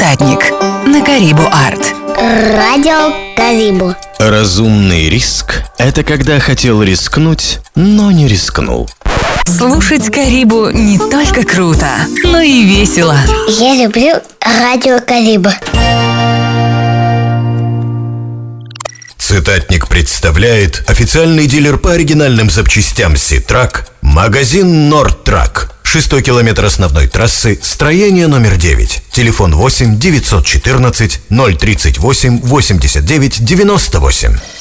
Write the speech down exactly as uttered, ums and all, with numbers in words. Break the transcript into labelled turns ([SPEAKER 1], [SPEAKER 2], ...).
[SPEAKER 1] Цитатник на Карибу Арт.
[SPEAKER 2] Радио Карибу.
[SPEAKER 3] Разумный риск – это когда хотел рискнуть, но не рискнул.
[SPEAKER 1] Слушать Карибу не только круто, но и весело.
[SPEAKER 2] Я люблю радио Карибу.
[SPEAKER 4] Цитатник представляет официальный дилер по оригинальным запчастям Ситрак, магазин Нордтрак. Шестой километр основной трассы, строение номер девять. Телефон восемь девятьсот четырнадцать ноль тридцать восемь восемьдесят девять девяносто восемь.